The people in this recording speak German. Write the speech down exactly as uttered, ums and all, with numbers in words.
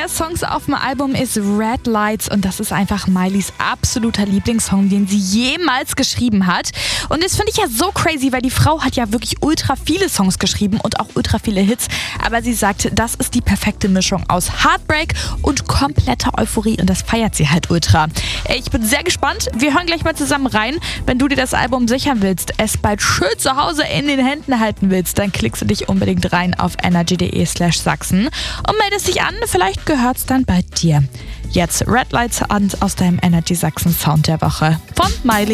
der Songs auf dem Album ist Red Lights und das ist einfach Miley's absoluter Lieblingssong, den sie jemals geschrieben hat. Und das finde ich ja so crazy, weil die Frau hat ja wirklich ultra viele Songs geschrieben und auch ultra viele Hits. Aber sie sagt, das ist die perfekte Mischung aus Heartbreak und kompletter Euphorie und das feiert sie halt ultra. Ich bin sehr gespannt. Wir hören gleich mal zusammen rein. Wenn du dir das Album sichern willst, es bald schön zu Hause in den Händen halten willst, dann klickst du dich unbedingt rein auf energy.de slash Sachsen und meldest dich an. Vielleicht gehört's dann bei dir. Jetzt Red Lights an aus deinem Energy Sachsen Sound der Woche von Miley.